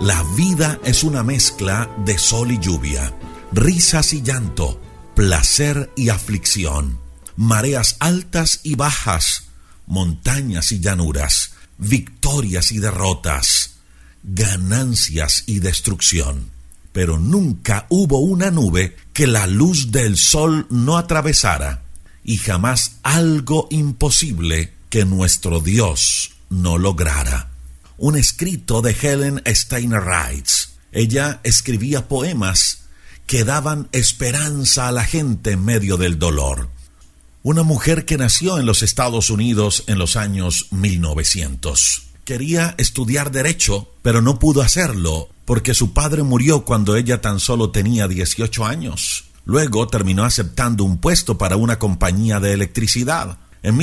La vida es una mezcla de sol y lluvia, risas y llanto, placer y aflicción, mareas altas y bajas, montañas y llanuras, victorias y derrotas, ganancias y destrucción. Pero nunca hubo una nube que la luz del sol no atravesara, y jamás algo imposible que nuestro Dios no lograra. Un escrito de Helen Steiner Wright. Ella escribía poemas que daban esperanza a la gente en medio del dolor. Una mujer que nació en los Estados Unidos en los años 1900. Quería estudiar Derecho, pero no pudo hacerlo porque su padre murió cuando ella tan solo tenía 18 años. Luego terminó aceptando un puesto para una compañía de electricidad. En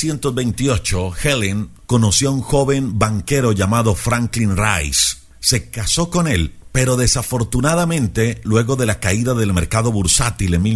1928, Helen conoció a un joven banquero llamado Franklin Rice. Se casó con él, pero desafortunadamente, luego de la caída del mercado bursátil en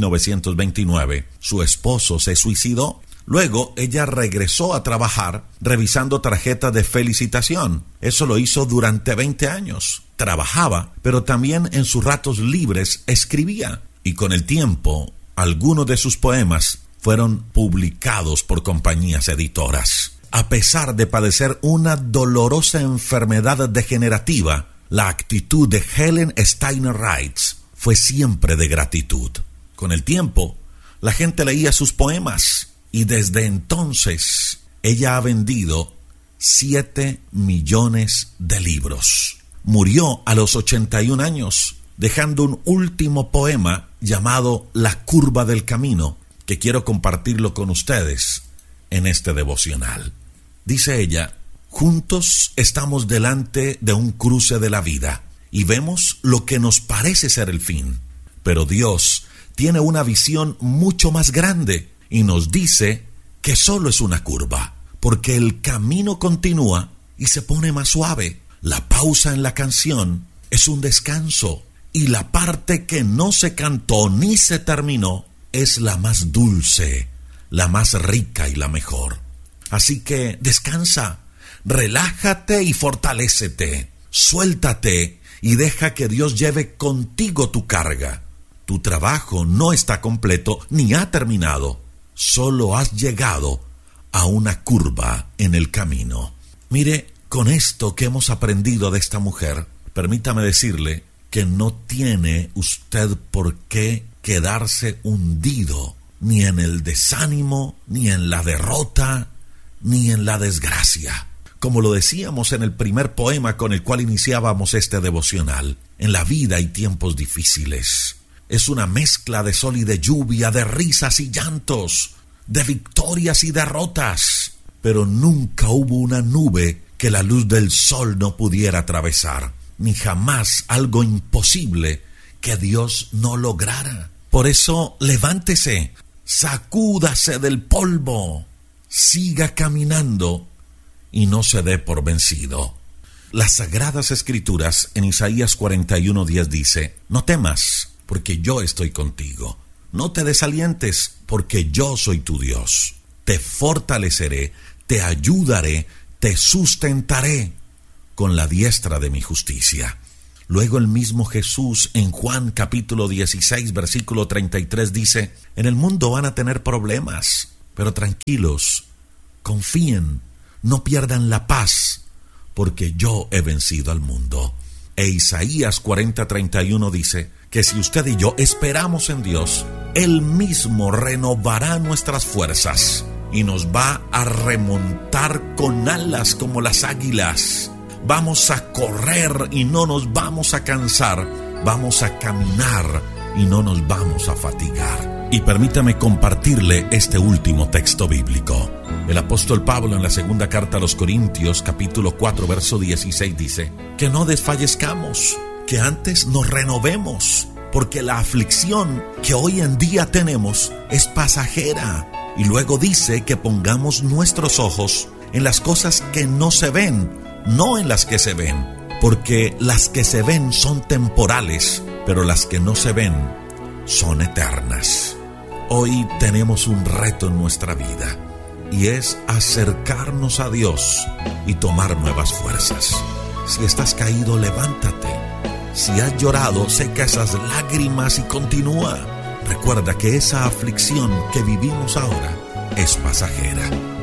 1929, su esposo se suicidó. Luego, ella regresó a trabajar revisando tarjetas de felicitación. Eso lo hizo durante 20 años. Trabajaba, pero también en sus ratos libres escribía. Y con el tiempo, algunos de sus poemas fueron publicados por compañías editoras. A pesar de padecer una dolorosa enfermedad degenerativa, la actitud de Helen Steiner Wright fue siempre de gratitud. Con el tiempo, la gente leía sus poemas y desde entonces ella ha vendido 7 millones de libros. Murió a los 81 años, dejando un último poema llamado La curva del camino, que quiero compartirlo con ustedes en este devocional. Dice ella: juntos estamos delante de un cruce de la vida y vemos lo que nos parece ser el fin. Pero Dios tiene una visión mucho más grande y nos dice que solo es una curva, porque el camino continúa y se pone más suave. La pausa en la canción es un descanso y la parte que no se cantó ni se terminó es la más dulce, la más rica y la mejor. Así que descansa, relájate y fortalécete, suéltate y deja que Dios lleve contigo tu carga. Tu trabajo no está completo ni ha terminado, solo has llegado a una curva en el camino. Mire, con esto que hemos aprendido de esta mujer, permítame decirle que no tiene usted por qué quedarse hundido, ni en el desánimo, ni en la derrota, ni en la desgracia. Como lo decíamos en el primer poema con el cual iniciábamos este devocional, en la vida hay tiempos difíciles. Es una mezcla de sol y de lluvia, de risas y llantos, de victorias y derrotas. Pero nunca hubo una nube que la luz del sol no pudiera atravesar, ni jamás algo imposible que Dios no lograra. Por eso, levántese, sacúdase del polvo, siga caminando y no se dé por vencido. Las Sagradas Escrituras en Isaías 41:10 dice: no temas, porque yo estoy contigo. No te desalientes, porque yo soy tu Dios. Te fortaleceré, te ayudaré, te sustentaré con la diestra de mi justicia. Luego el mismo Jesús en Juan capítulo 16 versículo 33 dice: en el mundo van a tener problemas, pero tranquilos, confíen, no pierdan la paz, porque yo he vencido al mundo. E Isaías 40:31 dice que si usted y yo esperamos en Dios, Él mismo renovará nuestras fuerzas y nos va a remontar con alas como las águilas. Vamos a correr y no nos vamos a cansar. Vamos a caminar y no nos vamos a fatigar. Y permítame compartirle este último texto bíblico. El apóstol Pablo en la segunda carta a los Corintios, capítulo 4, verso 16, dice que no desfallezcamos, que antes nos renovemos, porque la aflicción que hoy en día tenemos es pasajera. Y luego dice que pongamos nuestros ojos en las cosas que no se ven, no en las que se ven, porque las que se ven son temporales, pero las que no se ven son eternas. Hoy tenemos un reto en nuestra vida y es acercarnos a Dios y tomar nuevas fuerzas. Si estás caído, levántate. Si has llorado, seca esas lágrimas y continúa. Recuerda que esa aflicción que vivimos ahora es pasajera.